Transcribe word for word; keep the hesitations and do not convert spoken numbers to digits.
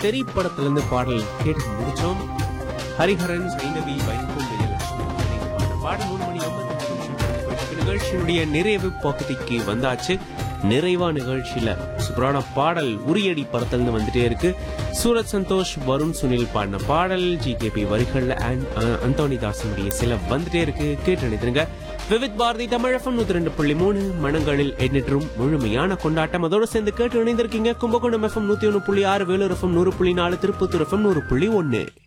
திரைப்படத்திலிருந்து பாடல் கேட்டு முடிச்சோம். ஹரிஹரன், சைந்தவி, வைகுண்ட ஜெயலட்சுமி பாடல் மூணு மணி ஐம்பத்தி நிமிஷம் நிகழ்ச்சியினுடைய நிறைவு பகுதிக்கு வந்தாச்சு. நிறைவா நிகழ்ச்சியில சூப்பரான பாடல் உரியடி படத்திலிருந்து வந்துட்டே இருக்கு. சூரத் சந்தோஷ், வருண் சுனில் பாடின பாடல் ஜி கே பி வரிகள் அந்தோனி தாசனுடைய சில வந்துட்டே இருக்கு. கேட்டு நினைத்துருங்க. விவித் பாரதி தமிழ் எஃப்எம் நூத்தி ரெண்டு புள்ளி மூணு மனங்களில் எண்ணற்றும் முழுமையான கொண்டாட்டம். அதோட சேர்ந்து கேட்டு இணைந்திருக்கீங்க கும்பகோணம் எஃப்எம் நூத்தி ஒன்னு புள்ளி ஆறு, வேலூர் எஃப்எம் நூறு புள்ளி நாலு, திருப்பத்தூர் எஃப்எம் நூறு புள்ளி ஒன்னு.